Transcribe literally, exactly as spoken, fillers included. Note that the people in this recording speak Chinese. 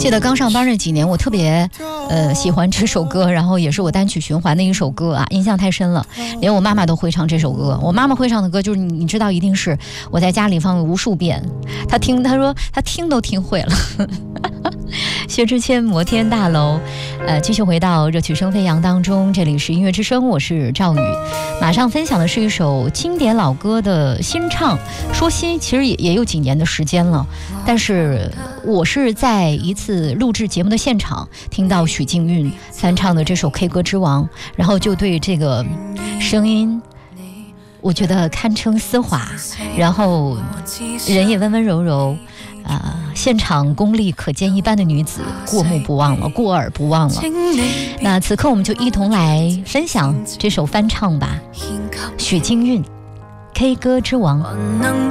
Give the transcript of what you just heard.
记得刚上班那几年，我特别呃喜欢这首歌，然后也是我单曲循环的一首歌啊，印象太深了，连我妈妈都会唱这首歌。我妈妈会唱的歌就是你你知道，一定是我在家里放了无数遍，她听她说她听都听会了。薛之谦摩天大楼，呃，继续回到热曲声飞扬当中，这里是音乐之声，我是赵宇。马上分享的是一首经典老歌的新唱，说新其实也也有几年的时间了，但是我是在一次录制节目的现场听到许静韵翻唱的这首 K 歌之王，然后就对这个声音我觉得堪称丝滑，然后人也温温柔柔啊、呃，现场功力可见一斑的女子，过目不忘了，过耳不忘了。那此刻我们就一同来分享这首翻唱吧，许静韵 K 歌之王。